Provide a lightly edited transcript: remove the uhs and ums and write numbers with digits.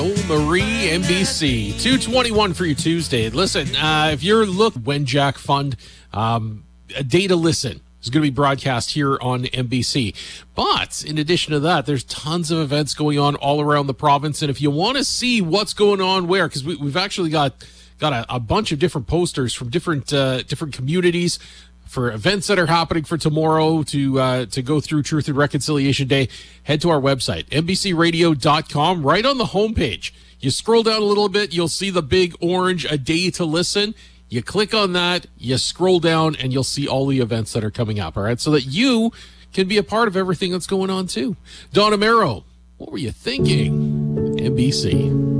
Oh, Marie, NBC, 221 for your Tuesday. Listen, if you're looking when Jack Fund, a day to listen is going to be broadcast here on NBC. But in addition to that, there's tons of events going on all around the province. And if you want to see what's going on where, because we've actually got a bunch of different posters from different communities for events that are happening for tomorrow to go through Truth and Reconciliation Day, head to our website, nbcradio.com. Right on the homepage, you scroll down a little bit, you'll see the big orange, a day to listen. You click on that, you scroll down, and you'll see all the events that are coming up, all right? So that you can be a part of everything that's going on, too. Don Amaro, what were you thinking? NBC.